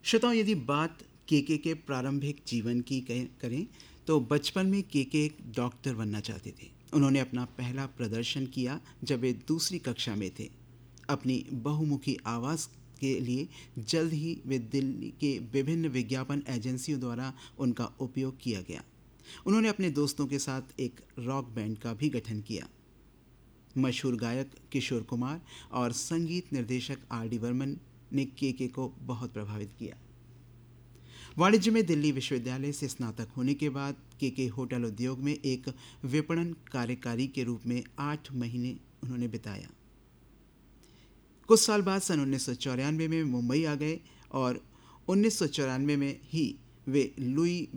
श्रोताओं, यदि बात केके के प्रारंभिक जीवन की करें तो बचपन में केके एक डॉक्टर बनना चाहते थे। उन्होंने अपना पहला प्रदर्शन किया जब वे दूसरी कक्षा में थे। अपनी बहुमुखी आवाज़ के लिए जल्द ही वे दिल्ली के विभिन्न विज्ञापन एजेंसियों द्वारा उनका उपयोग किया गया। उन्होंने अपने दोस्तों के साथ एक रॉक बैंड का भी गठन किया। मशहूर गायक किशोर कुमार और संगीत निर्देशक आर डी बर्मन ने केके को बहुत प्रभावित किया। वाणिज्य में दिल्ली विश्वविद्यालय से स्नातक होने के बाद केके होटल उद्योग में एक विपणन कार्यकारी के रूप में 8 महीने उन्होंने बिताया। कुछ साल बाद सन 1994 में मुंबई आ गए और 1994 में ही वे लुई